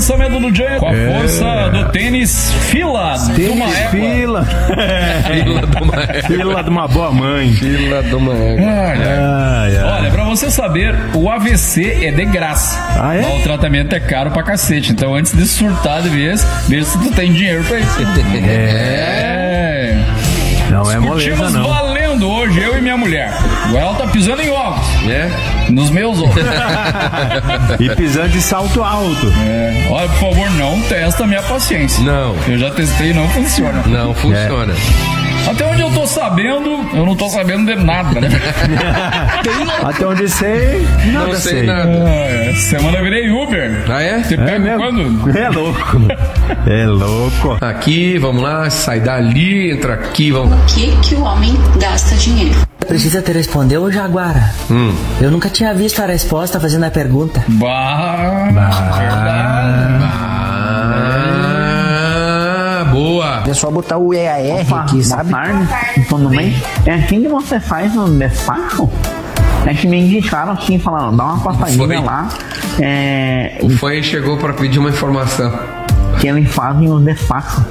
lançamento do Jay com a força do tênis Fila de uma égua. Fila de uma boa mãe. Fila de uma égua. Olha, pra você saber, o AVC é de graça. Ah, é? Mas o tratamento é caro pra cacete. Então, antes de surtar de vez, veja se tu tem dinheiro pra isso. Não é moleza, Discutimos não. valendo hoje, eu e minha mulher. Ela tá pisando em ovos. É? Nos meus ovos. E pisando de salto alto. Olha, por favor, não testa a minha paciência. Não. Eu já testei e não funciona. Não funciona. Até onde eu tô sabendo, eu não tô sabendo de nada, né? Até onde sei, nada Não sei sei. nada. Essa semana eu virei Uber. Ah, é? Você pega mesmo? quando? É louco. É louco. Aqui, vamos lá, sai dali, entra aqui, vamos. Que o homem gasta dinheiro? Precisa te responder, ô Jaguara? Eu nunca tinha visto a resposta fazendo a pergunta. Boa. É só botar o EAR aqui, sabe? Tudo bem? É assim que você faz no despacho? É que me indicaram assim, falando, dá uma passadinha Foi. lá. O Foi chegou pra pedir uma informação. Que eles fazem os despachos.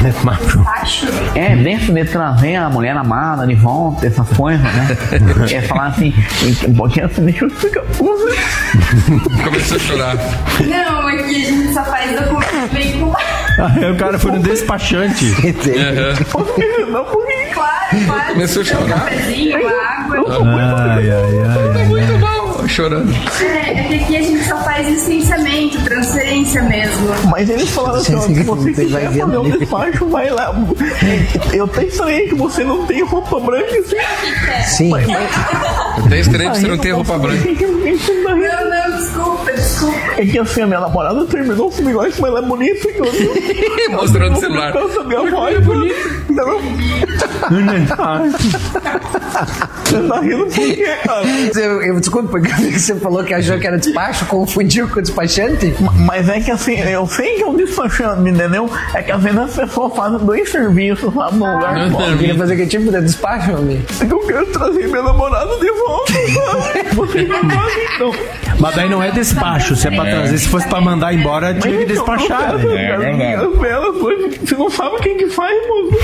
Dentro de trazer a mulher amada de volta, essas coisas, né? É falar assim, porque assim, deixa eu explicar pra você. Começou a chorar. Não, aqui a gente só faz documento veicular. Aí o cara foi no despachante. Posso me ajudar um pouquinho? Claro. Começou a chorar. Um cafezinho, água. Muito mal, chorando. É que aqui a gente só faz licenciamento, transferência mesmo. Mas eles falaram assim, ó, se você quiser fazer um despacho, vai lá. Eu até estranhei que você não tem roupa branca assim. Sim. Até estranho que você não tem roupa branca. Não, desculpa. É que assim, a minha namorada terminou comigo, mas ela é bonita. Mostrando o celular. Minha voz é bonita. Você tá rindo por quê, cara? Desculpa, porque você falou que achou que era despacho, confundiu com o despachante? Mas é que assim, eu sei que é um despachante, entendeu? É que às vezes as pessoas fazem dois serviços lá no lugar. Eu queria fazer que tipo de despacho, amigo? É que eu quero trazer minha namorada de volta. Você me faz então. Mas daí não é despacho. Se é pra trazer, se fosse pra mandar embora, tinha que despachar. É verdade. Você não sabe quem que faz, moço.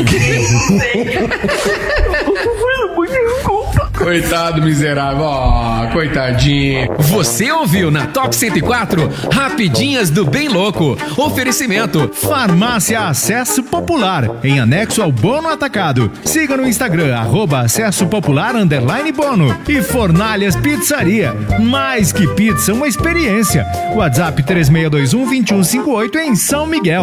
Coitado miserável, coitadinho. Você ouviu na Top 104 Rapidinhas do Bem Louco. Oferecimento Farmácia Acesso Popular, em anexo ao Bono Atacado. Siga no Instagram, @AcessoPopular_Bono. E Fornalhas Pizzaria, mais que pizza, uma experiência. WhatsApp 3621-2158 em São Miguel.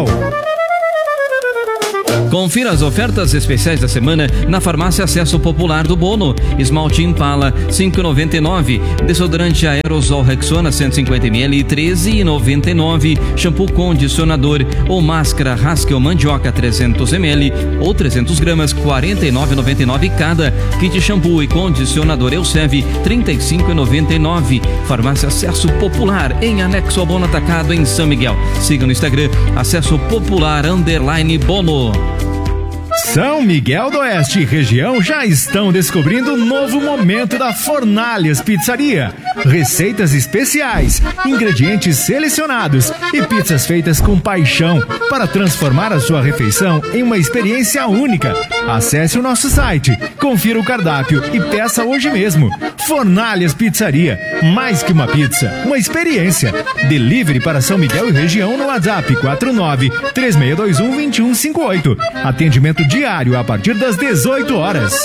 Confira as ofertas especiais da semana na Farmácia Acesso Popular do Bono. Esmalte Impala, R$5,99. Desodorante Aerosol Rexona, 150ml, R$13,99. Shampoo condicionador ou máscara Haskell Mandioca, 300ml ou 300 gramas, R$49,99 cada. Kit shampoo e condicionador Elsev, R$35,99. Farmácia Acesso Popular, em anexo ao Bono Atacado, em São Miguel. Siga no Instagram, Acesso Popular_Bono. São Miguel do Oeste e região já estão descobrindo um novo momento da Fornalhas Pizzaria. Receitas especiais, ingredientes selecionados e pizzas feitas com paixão para transformar a sua refeição em uma experiência única. Acesse o nosso site, confira o cardápio e peça hoje mesmo. Fornalhas Pizzaria, mais que uma pizza, uma experiência. Delivery para São Miguel e região no WhatsApp 49-3621-2158. Atendimento diário a partir das 18 horas.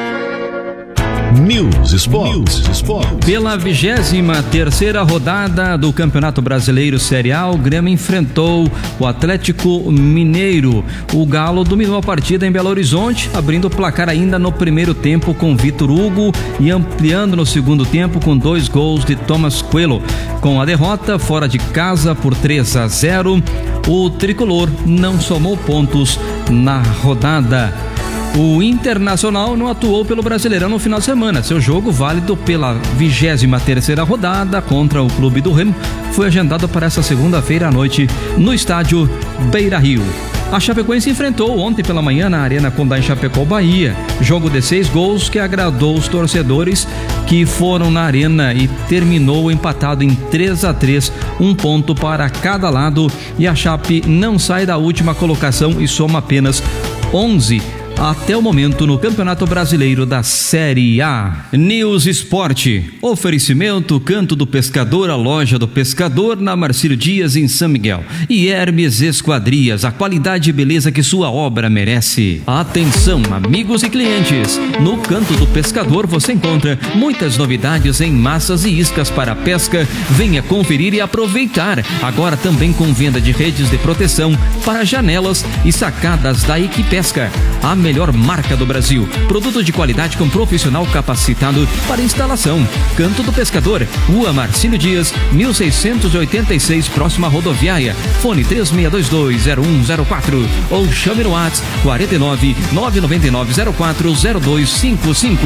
News Sports. Pela 23ª rodada do Campeonato Brasileiro Série A, o Grêmio enfrentou o Atlético Mineiro. O Galo dominou a partida em Belo Horizonte, abrindo o placar ainda no primeiro tempo com Vitor Hugo e ampliando no segundo tempo com 2 gols de Thomas Coelho. Com a derrota fora de casa por 3-0, o tricolor não somou pontos na rodada. O Internacional não atuou pelo Brasileirão no final de semana. Seu jogo, válido pela 23ª rodada contra o Clube do Remo, foi agendado para essa segunda-feira à noite no estádio Beira-Rio. A Chapecoense enfrentou ontem pela manhã na Arena Condá em Chapecó, Bahia. Jogo de 6 gols que agradou os torcedores que foram na arena e terminou empatado em 3-3, 1 ponto para cada lado, e a Chape não sai da última colocação e soma apenas 11 até o momento no Campeonato Brasileiro da Série A. News Esporte. Oferecimento Canto do Pescador, a loja do pescador na Marcílio Dias em São Miguel. E Hermes Esquadrias, a qualidade e beleza que sua obra merece. Atenção, amigos e clientes. No Canto do Pescador você encontra muitas novidades em massas e iscas para pesca. Venha conferir e aproveitar. Agora também com venda de redes de proteção para janelas e sacadas da Equipesca. A melhor marca do Brasil. Produto de qualidade com profissional capacitado para instalação. Canto do Pescador, Rua Marcílio Dias, 1686, próxima à rodoviária. Fone 36220104 ou chame no WhatsApp 49 999 04 0255.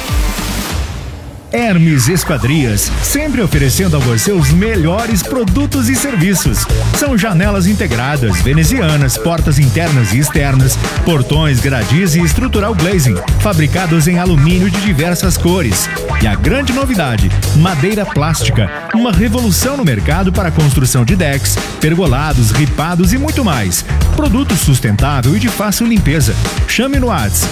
Hermes Esquadrias, sempre oferecendo a você os melhores produtos e serviços. São janelas integradas, venezianas, portas internas e externas, portões, gradis e estrutural glazing, fabricados em alumínio de diversas cores. E a grande novidade, madeira plástica, uma revolução no mercado para a construção de decks, pergolados, ripados e muito mais. Produto sustentável e de fácil limpeza. Chame no WhatsApp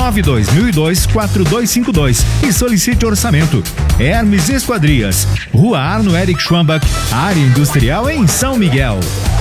92002-4252 e solicite orçamento. Hermes Esquadrias, Rua Arno Eric Schwambach, área industrial em São Miguel.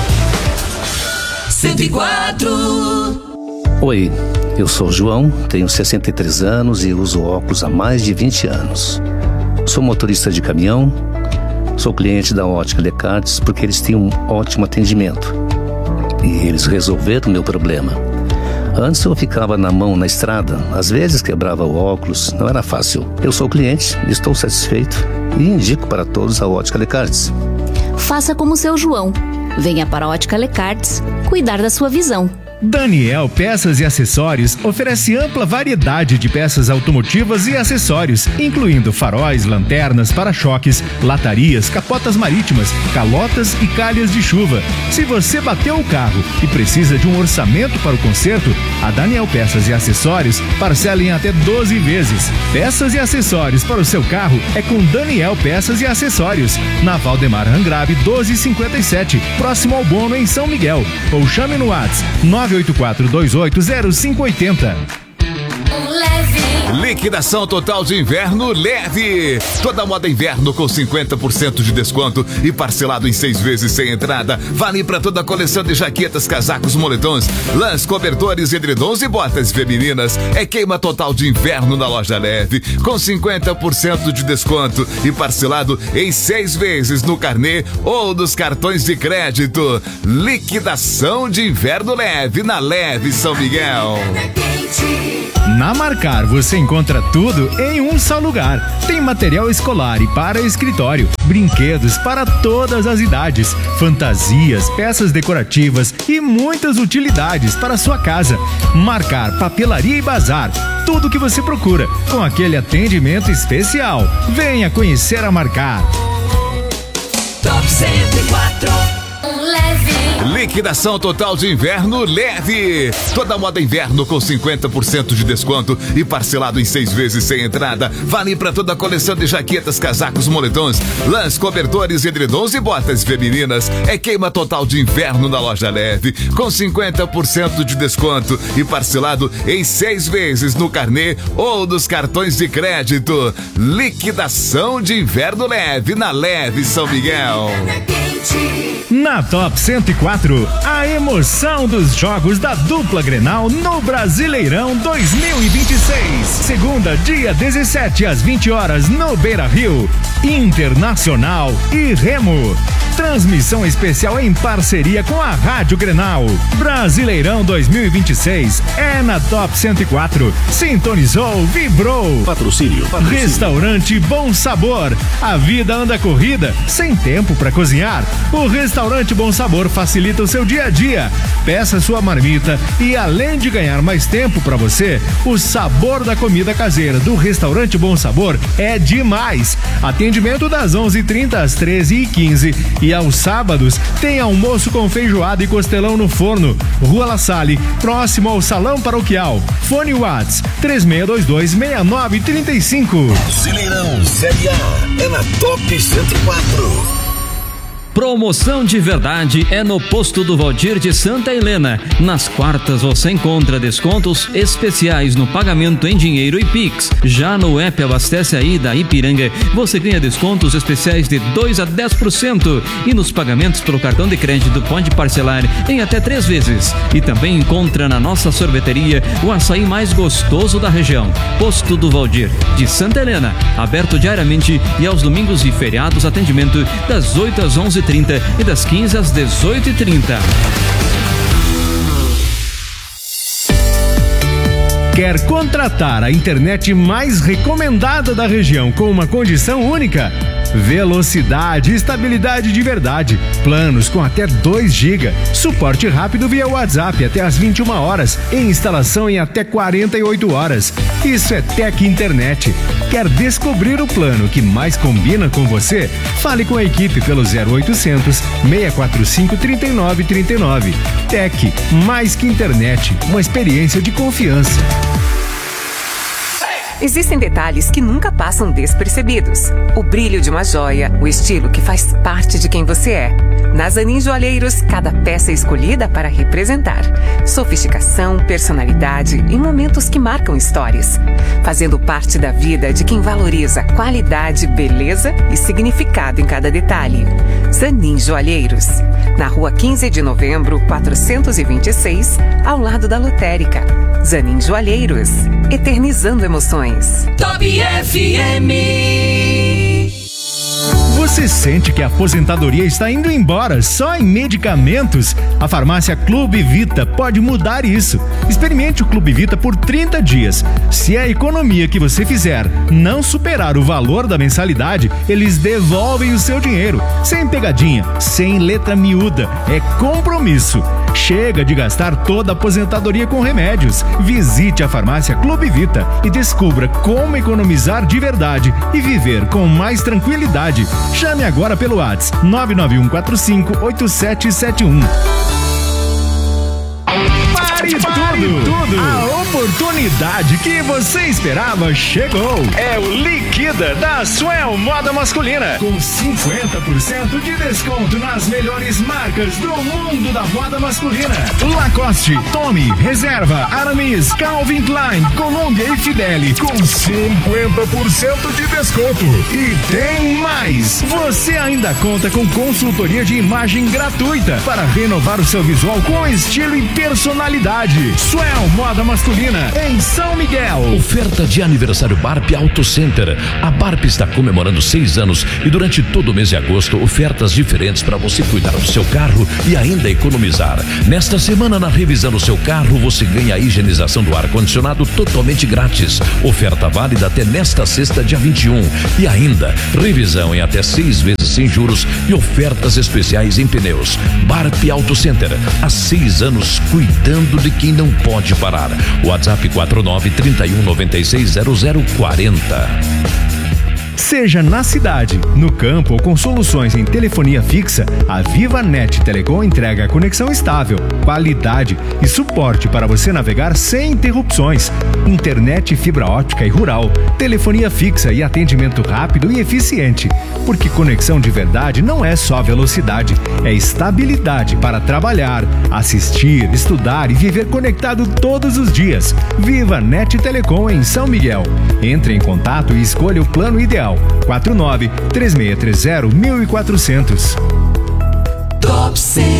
104. Oi, eu sou o João, tenho 63 anos e uso óculos há mais de 20 anos. Sou motorista de caminhão, sou cliente da Ótica Lecartes porque eles têm um ótimo atendimento. E eles resolveram o meu problema. Antes eu ficava na mão na estrada, às vezes quebrava o óculos, não era fácil. Eu sou cliente, estou satisfeito e indico para todos a Ótica Lecartes. Faça como o seu João. Venha para a Ótica Lecartes cuidar da sua visão. Daniel Peças e Acessórios oferece ampla variedade de peças automotivas e acessórios, incluindo faróis, lanternas, para-choques, latarias, capotas marítimas, calotas e calhas de chuva. Se você bateu o carro e precisa de um orçamento para o conserto, a Daniel Peças e Acessórios parcela em até 12 vezes. Peças e acessórios para o seu carro é com Daniel Peças e Acessórios, na Valdemar Rangrabe 1257, próximo ao Bono em São Miguel. Ou chame no WhatsApp 984280580. Liquidação total de inverno leve. Toda moda inverno com 50% de desconto e parcelado em 6 vezes sem entrada. Vale para toda a coleção de jaquetas, casacos, moletons, lãs, cobertores, edredons e botas femininas. É queima total de inverno na loja leve, com 50% de desconto e parcelado em 6 vezes no carnê ou nos cartões de crédito. Liquidação de inverno leve na Leve São Miguel. Na Marcar você encontra tudo em um só lugar. Tem material escolar e para escritório, brinquedos para todas as idades, fantasias, peças decorativas e muitas utilidades para sua casa. Marcar, papelaria e bazar, tudo que você procura, com aquele atendimento especial. Venha conhecer a Marcar. Top 104. Liquidação total de inverno leve. Toda moda inverno com 50% de desconto e parcelado em 6 vezes sem entrada. Vale para toda a coleção de jaquetas, casacos, moletons, lãs, cobertores, edredons e botas femininas. É queima total de inverno na loja leve, com 50% de desconto e parcelado em 6 vezes no carnê ou nos cartões de crédito. Liquidação de inverno leve na Leve São Miguel. Na Top 104, a emoção dos jogos da dupla Grenal no Brasileirão 2026. Segunda, dia 17 às 20 horas no Beira-Rio. Internacional e Remo. Transmissão especial em parceria com a Rádio Grenal. Brasileirão 2026 é na Top 104. Sintonizou, vibrou. Patrocínio. Restaurante Bom Sabor. A vida anda corrida, sem tempo para cozinhar. O Restaurante Bom Sabor facilita o seu dia a dia. Peça sua marmita e, além de ganhar mais tempo para você, o sabor da comida caseira do Restaurante Bom Sabor é demais. Atendimento das 11h30 às 13h15 e E aos sábados tem almoço com feijoada e costelão no forno. Rua La Salle, próximo ao Salão Paroquial. Fone Whats 36226935. Brasileirão Série A é na Top 104. Promoção de verdade é no Posto do Valdir de Santa Helena. Nas quartas você encontra descontos especiais no pagamento em dinheiro e Pix. Já no app Abastece Aí da Ipiranga, você ganha descontos especiais de 2 a 10%. E nos pagamentos pelo cartão de crédito pode parcelar em até 3 vezes. E também encontra na nossa sorveteria o açaí mais gostoso da região. Posto do Valdir de Santa Helena, aberto diariamente e aos domingos e feriados, atendimento das 8 às 11h30 e das 15 às 18h30. Quer contratar a internet mais recomendada da região com uma condição única? Velocidade e estabilidade de verdade. Planos com até 2 GB. Suporte rápido via WhatsApp até às 21 horas. E instalação em até 48 horas. Isso é Tec Internet. Quer descobrir o plano que mais combina com você? Fale com a equipe pelo 0800 645 3939. Tec, mais que internet, uma experiência de confiança. Existem detalhes que nunca passam despercebidos. O brilho de uma joia, o estilo que faz parte de quem você é. Na Zanin Joalheiros, cada peça é escolhida para representar sofisticação, personalidade e momentos que marcam histórias, fazendo parte da vida de quem valoriza qualidade, beleza e significado em cada detalhe. Zanin Joalheiros, na Rua 15 de Novembro, 426, ao lado da lotérica. Zanin Joalheiros, eternizando emoções. Top FM. Você sente que a aposentadoria está indo embora só em medicamentos? A farmácia Clube Vita pode mudar isso. Experimente o Clube Vita por 30 dias. Se a economia que você fizer não superar o valor da mensalidade, eles devolvem o seu dinheiro. Sem pegadinha, sem letra miúda. É compromisso. Chega de gastar toda a aposentadoria com remédios. Visite a farmácia Clube Vita e descubra como economizar de verdade e viver com mais tranquilidade. Chame agora pelo WhatsApp 991458771. Pare tudo! A oportunidade que você esperava chegou! É o Liquida da Swell Moda Masculina, com 50% de desconto nas melhores marcas do mundo da moda masculina: Lacoste, Tommy, Reserva, Aramis, Calvin Klein, Columbia e Fideli, com 50% de desconto. E tem mais! Você ainda conta com consultoria de imagem gratuita para renovar o seu visual com estilo e personalidade. Swell Moda Masculina, em São Miguel. Oferta de aniversário Barp Auto Center. A Barp está comemorando 6 anos e durante todo o mês de agosto, ofertas diferentes para você cuidar do seu carro e ainda economizar. Nesta semana, na revisão do seu carro, você ganha a higienização do ar-condicionado totalmente grátis. Oferta válida até nesta sexta, dia 21. E ainda, revisão em até 6 vezes sem juros e ofertas especiais em pneus. Barp Auto Center, há 6 anos cuidando de quem não pode parar. WhatsApp 4931960040. Seja na cidade, no campo ou com soluções em telefonia fixa, a Viva Net Telecom entrega conexão estável, qualidade e suporte para você navegar sem interrupções. Internet, fibra ótica e rural, telefonia fixa e atendimento rápido e eficiente. Porque conexão de verdade não é só velocidade, é estabilidade para trabalhar, assistir, estudar e viver conectado todos os dias. Viva Net Telecom em São Miguel. Entre em contato e escolha o plano ideal. 49-3630-1400. Top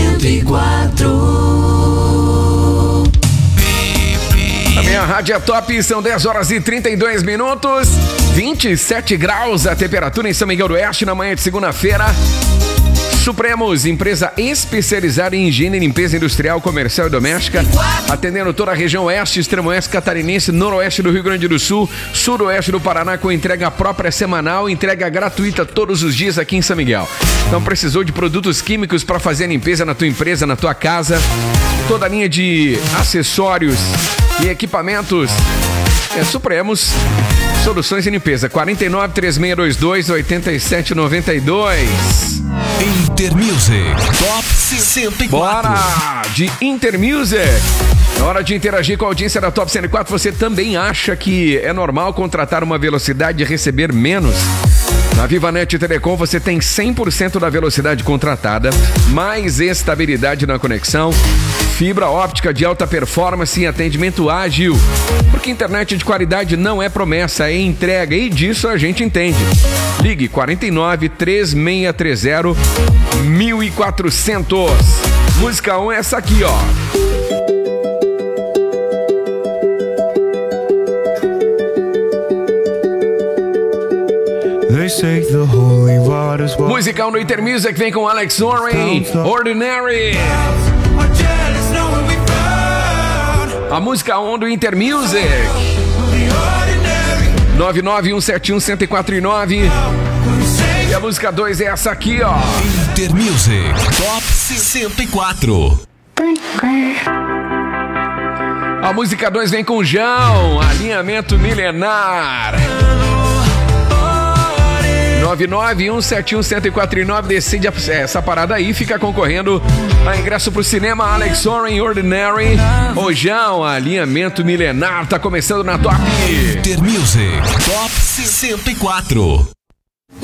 104. A minha rádio é top, são 10 horas e 32 minutos, 27 graus a temperatura em São Miguel do Oeste na manhã de segunda-feira. Supremos, empresa especializada em higiene, limpeza industrial, comercial e doméstica, atendendo toda a região oeste, extremo oeste catarinense, noroeste do Rio Grande do Sul, sudoeste do Paraná, com entrega própria semanal, entrega gratuita todos os dias aqui em São Miguel. Então precisou de produtos químicos para fazer a limpeza na tua empresa, na tua casa, toda a linha de acessórios e equipamentos. É Supremos Soluções em Limpeza, 49-3622-8792. Intermusic Top 104. Bora de Intermusic. Na hora de interagir com a audiência da Top 104, você também acha que é normal contratar uma velocidade e receber menos? Na Vivanet Telecom você tem 100% da velocidade contratada, mais estabilidade na conexão, fibra óptica de alta performance e atendimento ágil. Porque internet de qualidade não é promessa, é entrega, e disso a gente entende. Ligue 49 3630 1400. Música 1 é essa aqui, ó. Musicão do Intermusic vem com Alex Warren, Ordinary. A música 1 do Intermusic. 991711049. E a música 2 é essa aqui, ó. Intermusic Top 104. A música 2 vem com João, Alinhamento Milenar. 991711049. Decide essa parada aí, fica concorrendo a ingresso pro cinema. Alex Warren, Ordinary. Rojão, Alinhamento Milenar, tá começando na Top. Intermusic Top 104.